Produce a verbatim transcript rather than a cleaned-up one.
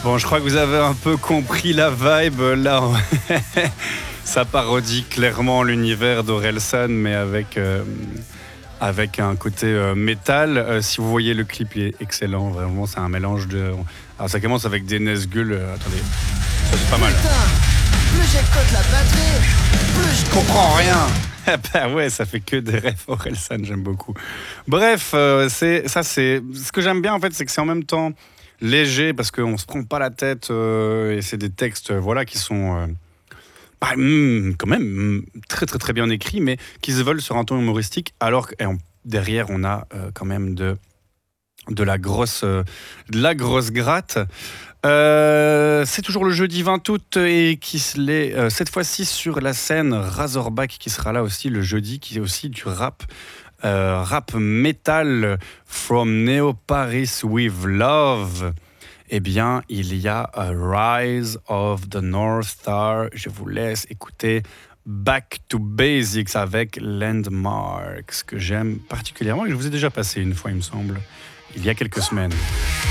Bon, je crois que vous avez un peu compris la vibe. Là, ça parodie clairement l'univers d'Orelsan, mais avec, euh, avec un côté euh, métal. Euh, si vous voyez le clip, il est excellent. Vraiment, c'est un mélange de... Alors, ça commence avec des Nesgull. Euh, attendez, ça c'est pas mal. Putain, plus j'écoute la batterie, plus je comprends rien. Bah ouais, ça fait que des rêves Orelsan, j'aime beaucoup. Bref, euh, c'est, ça c'est... Ce que j'aime bien, en fait, c'est que c'est en même temps léger, parce qu'on se prend pas la tête, euh, et c'est des textes euh, voilà, qui sont euh, bah, mm, quand même mm, très très très bien écrits, mais qui se veulent sur un ton humoristique, alors que et on, derrière on a euh, quand même de, de, la grosse, euh, de la grosse gratte. Euh, c'est toujours le jeudi vingt août et qui se l'est euh, cette fois-ci sur la scène Razorback qui sera là aussi le jeudi, qui est aussi du rap. Euh, rap metal from Neo Paris with Love. Eh bien, il y a a Rise of the North Star. Je vous laisse écouter Back to Basics avec Landmarks, que j'aime particulièrement et que je vous ai déjà passé une fois, il me semble, il y a quelques semaines.